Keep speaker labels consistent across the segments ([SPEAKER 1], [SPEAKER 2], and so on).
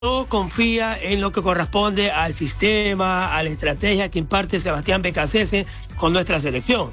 [SPEAKER 1] no confía en lo que corresponde al sistema, a la estrategia que imparte Sebastián Beccacece con nuestra selección.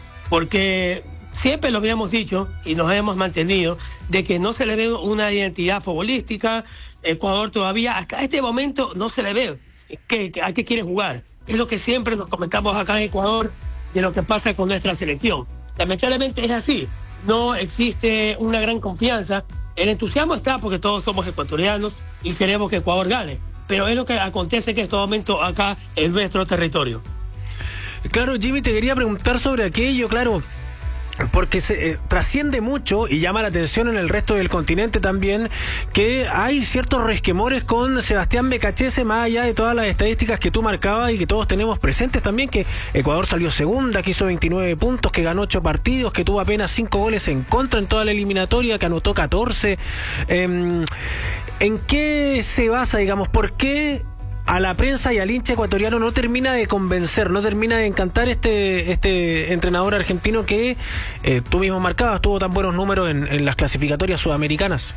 [SPEAKER 1] Porque siempre lo habíamos dicho y nos hemos mantenido de que no se le ve una identidad futbolística. Ecuador todavía, hasta este momento, no se le ve a qué quiere jugar. Es lo que siempre nos comentamos acá en Ecuador de lo que pasa con nuestra selección. Lamentablemente es así. No existe una gran confianza. El entusiasmo está porque todos somos ecuatorianos y queremos que Ecuador gane. Pero es lo que acontece en este momento acá en nuestro territorio.
[SPEAKER 2] Claro, Jimmy, te quería preguntar sobre aquello, claro, porque se trasciende mucho y llama la atención en el resto del continente también, que hay ciertos resquemores con Sebastián Beccacece, más allá de todas las estadísticas que tú marcabas y que todos tenemos presentes también, que Ecuador salió segunda, que hizo 29 puntos, que ganó 8 partidos, que tuvo apenas 5 goles en contra en toda la eliminatoria, que anotó 14. ¿En qué se basa, digamos, por qué a la prensa y al hincha ecuatoriano no termina de convencer, no termina de encantar este entrenador argentino que tú mismo marcabas, tuvo tan buenos números en las clasificatorias sudamericanas?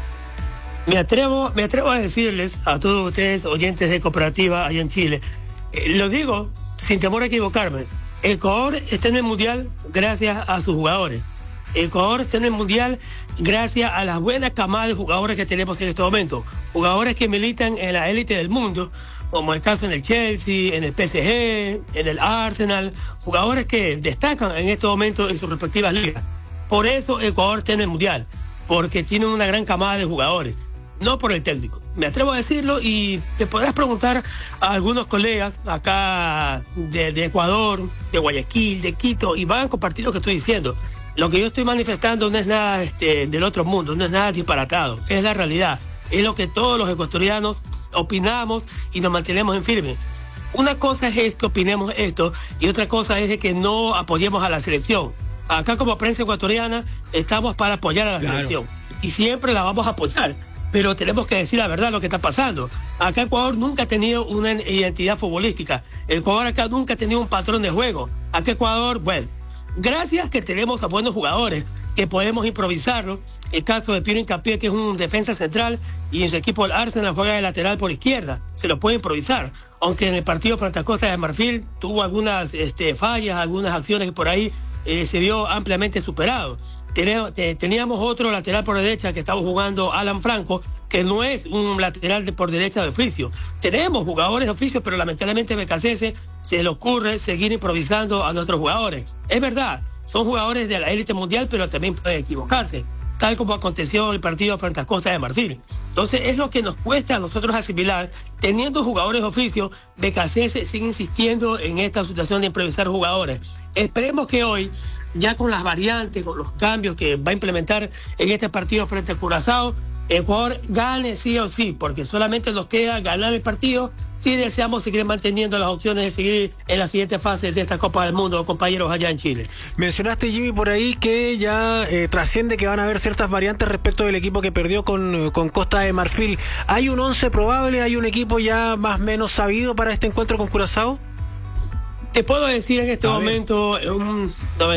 [SPEAKER 1] Me atrevo a decirles a todos ustedes, oyentes de Cooperativa allá en Chile, lo digo sin temor a equivocarme, Ecuador está en el Mundial gracias a sus jugadores. Ecuador está en el Mundial gracias a las buenas camadas de jugadores que tenemos en este momento. Jugadores que militan en la élite del mundo, como el caso en el Chelsea, en el PSG, en el Arsenal. Jugadores que destacan en este momento en sus respectivas ligas. Por eso Ecuador está en el Mundial, porque tiene una gran camada de jugadores, no por el técnico. Me atrevo a decirlo y te podrás preguntar a algunos colegas acá de Ecuador, de Guayaquil, de Quito, y van a compartir lo que estoy diciendo. Lo que yo estoy manifestando no es nada del otro mundo, no es nada disparatado, es la realidad. Es lo que todos los ecuatorianos opinamos y nos mantenemos en firme. Una cosa es que opinemos esto y otra cosa es de que no apoyemos a la selección. Acá como prensa ecuatoriana estamos para apoyar a la selección y siempre la vamos a apoyar, pero tenemos que decir la verdad lo que está pasando. Acá Ecuador nunca ha tenido una identidad futbolística. Ecuador acá nunca ha tenido un patrón de juego. Acá Ecuador, bueno, gracias que tenemos a buenos jugadores, que podemos improvisarlo. El caso de Piero Hincapié, que es un defensa central, y en su equipo el Arsenal juega de lateral por izquierda. Se lo puede improvisar. Aunque en el partido frente a Costa de Marfil tuvo algunas fallas, algunas acciones que por ahí se vio ampliamente superado. Teníamos otro lateral por derecha que estaba jugando Alan Franco, que no es un lateral por derecha de oficio. Tenemos jugadores de oficio, pero lamentablemente a Beccacece se le ocurre seguir improvisando a nuestros jugadores. Es verdad, son jugadores de la élite mundial, pero también pueden equivocarse, tal como aconteció en el partido frente a Costa de Marfil. Entonces es lo que nos cuesta a nosotros asimilar. Teniendo jugadores de oficio, Beccacece sigue insistiendo en esta situación de improvisar jugadores. Esperemos que hoy, ya con las variantes, con los cambios que va a implementar en este partido frente a Curazao, Ecuador gane sí o sí, porque solamente nos queda ganar el partido si deseamos seguir manteniendo las opciones de seguir en la siguiente fase de esta Copa del Mundo, compañeros allá en Chile.
[SPEAKER 2] Mencionaste, Jimmy, por ahí que ya trasciende que van a haber ciertas variantes respecto del equipo que perdió con Costa de Marfil. ¿Hay un 11 probable? ¿Hay un equipo ya más o menos sabido para este encuentro con Curazao?
[SPEAKER 1] Te puedo decir en este momento un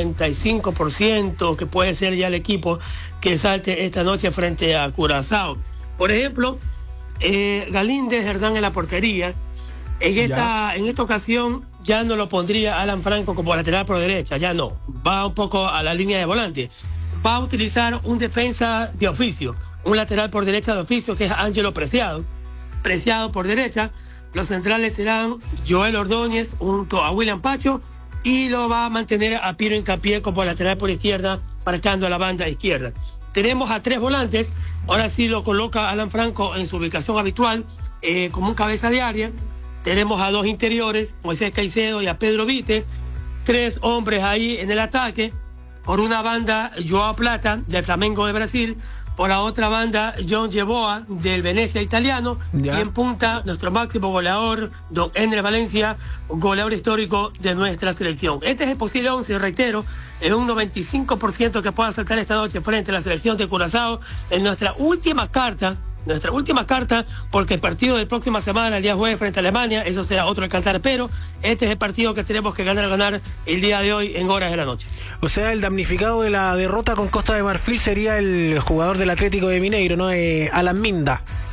[SPEAKER 1] 95% que puede ser ya el equipo que salte esta noche frente a Curazao. Por ejemplo, Galíndez Hernán en la portería. En esta ocasión ya no lo pondría Alan Franco como lateral por derecha, ya no. Va un poco a la línea de volante. Va a utilizar un defensa de oficio, un lateral por derecha de oficio que es Ángelo Preciado. Preciado por derecha. Los centrales serán Joel Ordóñez junto a William Pacho y lo va a mantener a Piero Hincapié como lateral por izquierda, marcando a la banda izquierda. Tenemos a 3 volantes, ahora sí lo coloca Alan Franco en su ubicación habitual, como un cabeza de área. Tenemos a 2 interiores, Moisés Caicedo y a Pedro Vite, 3 hombres ahí en el ataque. Por una banda, Joao Plata, del Flamengo de Brasil. Por la otra banda, John Yeboah, del Venecia italiano. Y en punta, nuestro máximo goleador, don Ender Valencia, goleador histórico de nuestra selección. Este es el posible 11, reitero, es un 95% que pueda saltar esta noche frente a la selección de Curazao en nuestra última carta, porque el partido de la próxima semana, el día jueves frente a Alemania, eso será otro alcanzar, pero este es el partido que tenemos que ganar el día de hoy en horas de la noche.
[SPEAKER 2] O sea, el damnificado de la derrota con Costa de Marfil sería el jugador del Atlético de Mineiro, ¿no? Alan Minda.